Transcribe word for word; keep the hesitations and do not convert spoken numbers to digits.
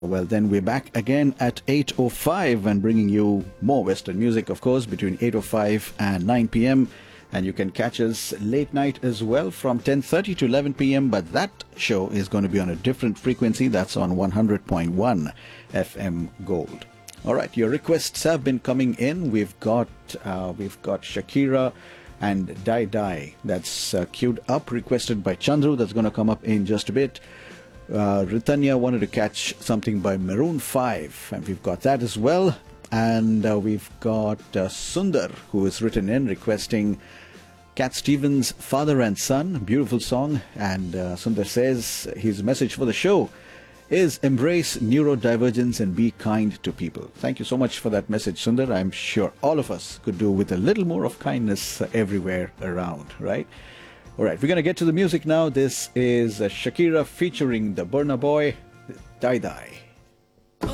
Well, then we're back again at eight oh five and bringing you more Western music, of course, between eight oh five and nine p.m. And you can catch us late night as well from ten thirty to eleven p.m. But that show is going to be on a different frequency. That's on one hundred point one F M Gold. All right, your requests have been coming in. We've got uh, we've got Shakira and Die Die. That's uh, queued up, requested by Chandru. That's going to come up in just a bit. Uh, Ritanya wanted to catch something by Maroon five, and we've got that as well. And uh, we've got uh, Sundar, who has written in requesting Cat Stevens' Father and Son, beautiful song. And uh, Sundar says his message for the show is embrace neurodivergence and be kind to people. Thank you so much for that message, Sundar. I'm sure all of us could do with a little more of kindness everywhere around, right? All right, we're going to get to the music now. This is uh, Shakira featuring the Burna Boy, Die Die.